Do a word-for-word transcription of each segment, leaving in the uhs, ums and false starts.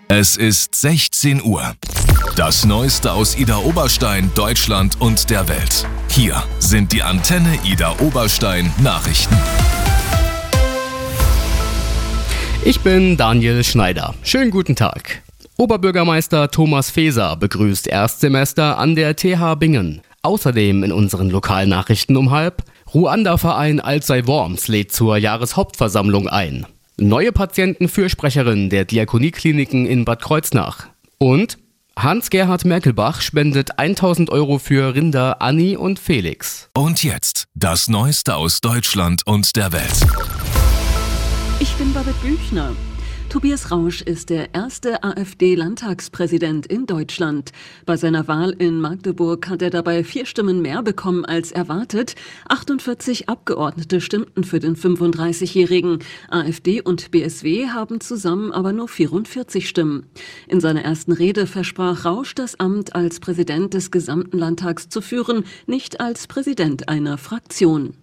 Es ist sechzehn Uhr. Das Neueste aus Idar Oberstein, Deutschland und der Welt. Hier sind die Antenne Idar Oberstein Nachrichten. Ich bin Daniel Schneider. Schönen guten Tag. Oberbürgermeister Thomas Faeser begrüßt Erstsemester an der T H Bingen. Außerdem in unseren Lokalnachrichten um halb: Ruanda-Verein Alzey Worms lädt zur Jahreshauptversammlung ein. Neue Patientenfürsprecherin der Diakoniekliniken in Bad Kreuznach. Und Hans-Gerhard Merkelbach spendet tausend Euro für Rinder Anni und Felix. Und jetzt das Neueste aus Deutschland und der Welt. Ich bin Babette Büchner. Tobias Rausch ist der erste AfD-Landtagspräsident in Deutschland. Bei seiner Wahl in Magdeburg hat er dabei vier Stimmen mehr bekommen als erwartet. achtundvierzig Abgeordnete stimmten für den fünfunddreißigjährigen. AfD und B S W haben zusammen aber nur vierundvierzig Stimmen. In seiner ersten Rede versprach Rausch, das Amt als Präsident des gesamten Landtags zu führen, nicht als Präsident einer Fraktion.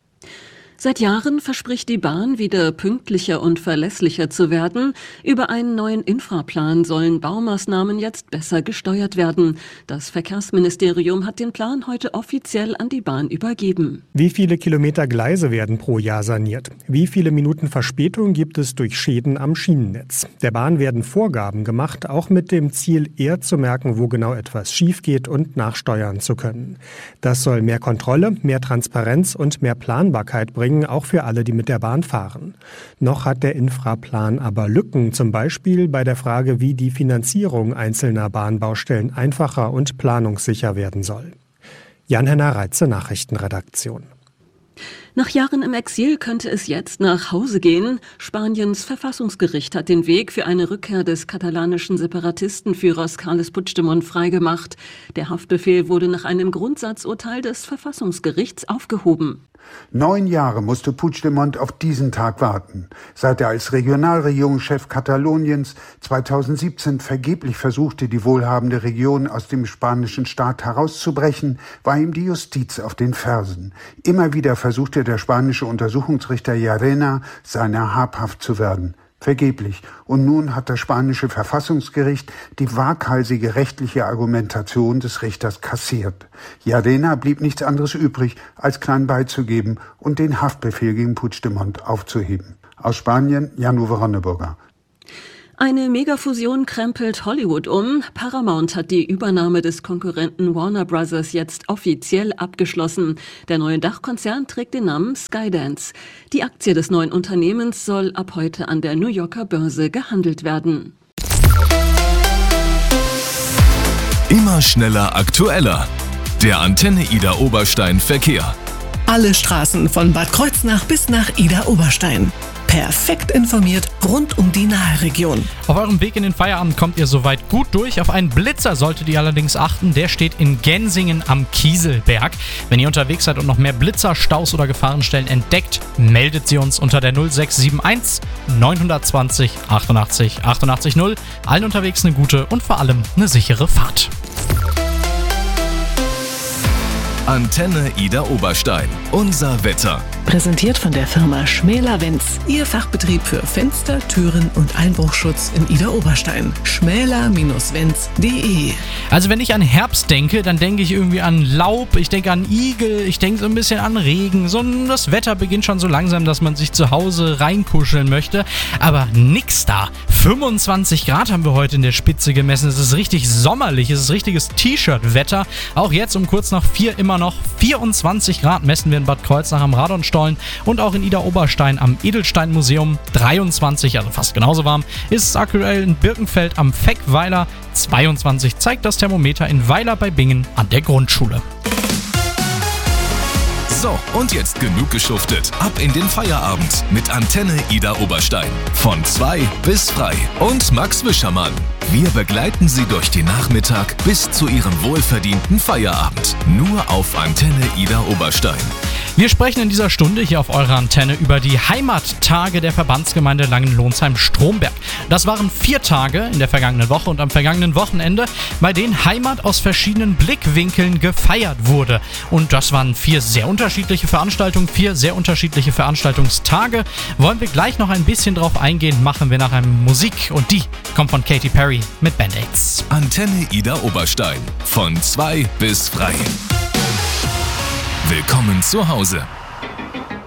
Seit Jahren verspricht die Bahn, wieder pünktlicher und verlässlicher zu werden. Über einen neuen Infraplan sollen Baumaßnahmen jetzt besser gesteuert werden. Das Verkehrsministerium hat den Plan heute offiziell an die Bahn übergeben. Wie viele Kilometer Gleise werden pro Jahr saniert? Wie viele Minuten Verspätung gibt es durch Schäden am Schienennetz? Der Bahn werden Vorgaben gemacht, auch mit dem Ziel, eher zu merken, wo genau etwas schief geht und nachsteuern zu können. Das soll mehr Kontrolle, mehr Transparenz und mehr Planbarkeit bringen, auch für alle, die mit der Bahn fahren. Noch hat der Infraplan aber Lücken, zum Beispiel bei der Frage, wie die Finanzierung einzelner Bahnbaustellen einfacher und planungssicher werden soll. Jan-Henner Reitze, Nachrichtenredaktion. Nach Jahren im Exil könnte es jetzt nach Hause gehen. Spaniens Verfassungsgericht hat den Weg für eine Rückkehr des katalanischen Separatistenführers Carles Puigdemont freigemacht. Der Haftbefehl wurde nach einem Grundsatzurteil des Verfassungsgerichts aufgehoben. Neun Jahre musste Puigdemont auf diesen Tag warten. Seit er als Regionalregierungschef Kataloniens zweitausendsiebzehn vergeblich versuchte, die wohlhabende Region aus dem spanischen Staat herauszubrechen, war ihm die Justiz auf den Fersen. Immer wieder versuchte der spanische Untersuchungsrichter Llarena, seiner habhaft zu werden. Vergeblich. Und nun hat das spanische Verfassungsgericht die waghalsige rechtliche Argumentation des Richters kassiert. Llarena blieb nichts anderes übrig, als klein beizugeben und den Haftbefehl gegen Puigdemont aufzuheben. Aus Spanien, Jan-Uwe Ronneburger. Eine Megafusion krempelt Hollywood um. Paramount hat die Übernahme des Konkurrenten Warner Bros. Jetzt offiziell abgeschlossen. Der neue Dachkonzern trägt den Namen Skydance. Die Aktie des neuen Unternehmens soll ab heute an der New Yorker Börse gehandelt werden. Immer schneller, aktueller. Der Antenne Idar Oberstein Verkehr. Alle Straßen von Bad Kreuznach bis nach Idar Oberstein. Perfekt informiert rund um die Naheregion. Auf eurem Weg in den Feierabend kommt ihr soweit gut durch. Auf einen Blitzer solltet ihr allerdings achten. Der steht in Gensingen am Kieselberg. Wenn ihr unterwegs seid und noch mehr Blitzer, Staus oder Gefahrenstellen entdeckt, meldet sie uns unter der null sechs sieben eins neun zwei null achtundachtzig achtundachtzig null. Allen unterwegs eine gute und vor allem eine sichere Fahrt. Antenne Idar Oberstein. Unser Wetter. Präsentiert von der Firma Schmäler-Wenz. Ihr Fachbetrieb für Fenster, Türen und Einbruchschutz in Idar Oberstein. schmäler Bindestrich wenz punkt de. Also wenn ich an Herbst denke, dann denke ich irgendwie an Laub, ich denke an Igel, ich denke so ein bisschen an Regen. So, das Wetter beginnt schon so langsam, dass man sich zu Hause reinkuscheln möchte. Aber nix da. fünfundzwanzig Grad haben wir heute in der Spitze gemessen. Es ist richtig sommerlich, es ist richtiges T-Shirt-Wetter. Auch jetzt um kurz nach vier immer noch vierundzwanzig Grad messen wir in Bad Kreuznach am Radonstollen und auch in Idar Oberstein am Edelstein-Museum. dreiundzwanzig, also fast genauso warm, ist es aktuell in Birkenfeld am Feckweiler. zweiundzwanzig zeigt das Thermometer in Weiler bei Bingen an der Grundschule. So, und jetzt genug geschuftet. Ab in den Feierabend mit Antenne Idar Oberstein. Von zwei bis frei. Und Max Wischermann. Wir begleiten Sie durch den Nachmittag bis zu Ihrem wohlverdienten Feierabend. Nur auf Antenne Idar Oberstein. Wir sprechen in dieser Stunde hier auf eurer Antenne über die Heimattage der Verbandsgemeinde Langenlonsheim-Stromberg. Das waren vier Tage in der vergangenen Woche und am vergangenen Wochenende, bei denen Heimat aus verschiedenen Blickwinkeln gefeiert wurde. Und das waren vier sehr unterschiedliche Veranstaltungen, vier sehr unterschiedliche Veranstaltungstage. Wollen wir gleich noch ein bisschen drauf eingehen, machen wir nach einem Musik und die kommt von Katy Perry mit Band-Aids. Antenne Ida Oberstein. Von zwei bis frei. Willkommen zu Hause.